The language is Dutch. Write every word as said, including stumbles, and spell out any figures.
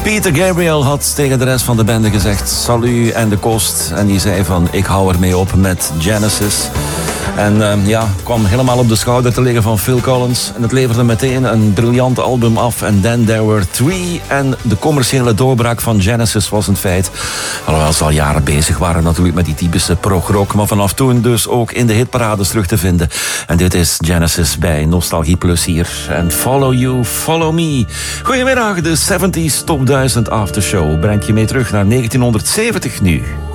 Peter Gabriel had tegen de rest van de bende gezegd: salut en de kost. En die zei van: ik hou ermee op met Genesis. En uh, ja, kwam helemaal op de schouder te liggen van Phil Collins. En het leverde meteen een briljant album af. En Then There Were Three. En de commerciële doorbraak van Genesis was een feit. Alhoewel ze al jaren bezig waren natuurlijk met die typische prog-rock. Maar vanaf toen dus ook in de hitparades terug te vinden. En dit is Genesis bij Nostalgie Plus hier. En Follow You, Follow Me. Goedemiddag, de zeventig Top duizend Aftershow brengt je mee terug naar negentienhonderdzeventig nu.